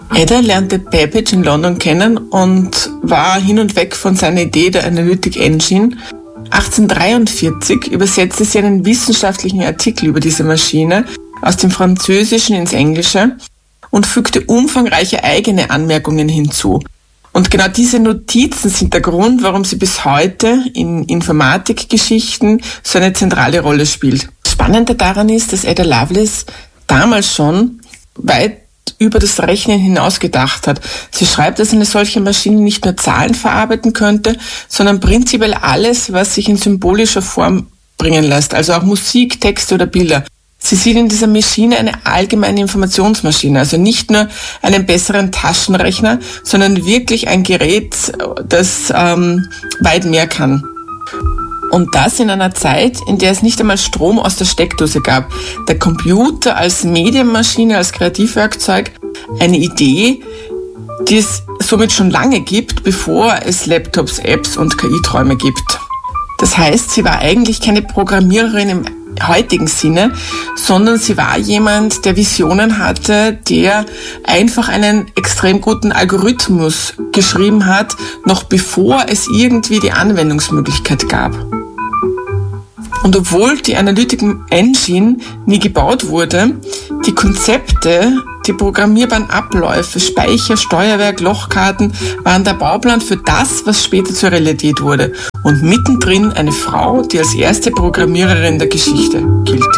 Ada lernte Babbage in London kennen und war hin und weg von seiner Idee der Analytic Engine. 1843 übersetzte sie einen wissenschaftlichen Artikel über diese Maschine aus dem Französischen ins Englische und fügte umfangreiche eigene Anmerkungen hinzu. Und genau diese Notizen sind der Grund, warum sie bis heute in Informatikgeschichten so eine zentrale Rolle spielt. Das Spannende daran ist, dass Ada Lovelace damals schon weit über das Rechnen hinaus gedacht hat. Sie schreibt, dass eine solche Maschine nicht nur Zahlen verarbeiten könnte, sondern prinzipiell alles, was sich in symbolischer Form bringen lässt, also auch Musik, Texte oder Bilder. Sie sieht in dieser Maschine eine allgemeine Informationsmaschine, also nicht nur einen besseren Taschenrechner, sondern wirklich ein Gerät, das weit mehr kann. Und das in einer Zeit, in der es nicht einmal Strom aus der Steckdose gab. Der Computer als Medienmaschine, als Kreativwerkzeug, eine Idee, die es somit schon lange gibt, bevor es Laptops, Apps und KI-Träume gibt. Das heißt, sie war eigentlich keine Programmiererin im heutigen Sinne, sondern sie war jemand, der Visionen hatte, der einfach einen extrem guten Algorithmus geschrieben hat, noch bevor es irgendwie die Anwendungsmöglichkeit gab. Und obwohl die Analytic Engine nie gebaut wurde, die Konzepte, die programmierbaren Abläufe, Speicher, Steuerwerk, Lochkarten waren der Bauplan für das, was später zur Realität wurde. Und mittendrin eine Frau, die als erste Programmiererin der Geschichte gilt.